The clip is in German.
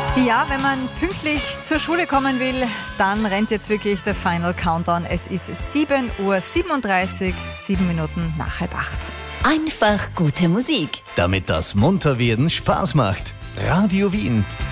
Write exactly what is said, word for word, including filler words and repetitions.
Ja, wenn man pünktlich zur Schule kommen will, dann rennt jetzt wirklich der Final Countdown. Es ist sieben Uhr siebenunddreißig, sieben Minuten nach halb acht. Einfach gute Musik. Damit das Munterwerden Spaß macht. Radio Wien.